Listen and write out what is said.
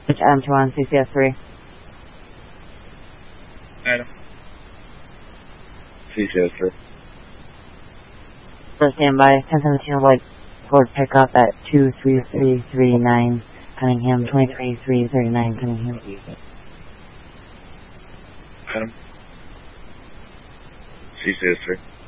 It's M2 on CCS3. Adam. CCS3. For standby, 1017 White Ford pickup at 23339 Cunningham, 23339 Cunningham. Adam. CCS3.